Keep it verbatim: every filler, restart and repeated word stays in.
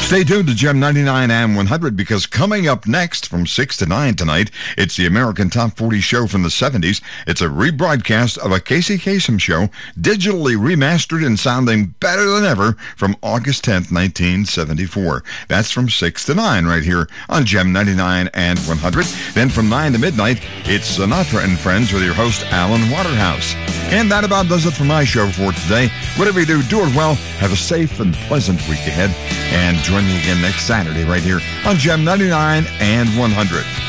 Stay tuned to Gem ninety-nine and one hundred, because coming up next from six to nine tonight, it's the American Top forty show from the seventies. It's a rebroadcast of a Casey Kasem show, digitally remastered and sounding better than ever from August tenth, nineteen seventy-four. That's from six to nine right here on Gem ninety-nine and one hundred. Then from nine to midnight, it's Sinatra and Friends with your host, Alan Waterhouse. And that about does it for my show for today. Whatever you do, do it well. Have a safe and pleasant week ahead. And join me again next Saturday right here on Gem ninety-nine and one hundred.